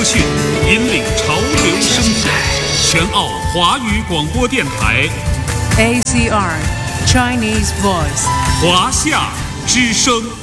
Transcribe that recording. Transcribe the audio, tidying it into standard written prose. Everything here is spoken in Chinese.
讯，引领潮流生活。全澳华语广播电台 ACR Chinese Voice 华夏之声。